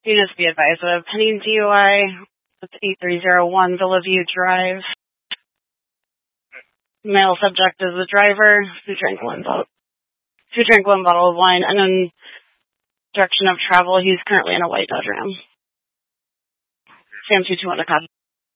Units be advised of pending DUI. It's 8301 Villaview Drive. Male subject is the driver who drank one bottle of wine, and in direction of travel, he's currently in a white Dodge Ram. Sam 221 to copy.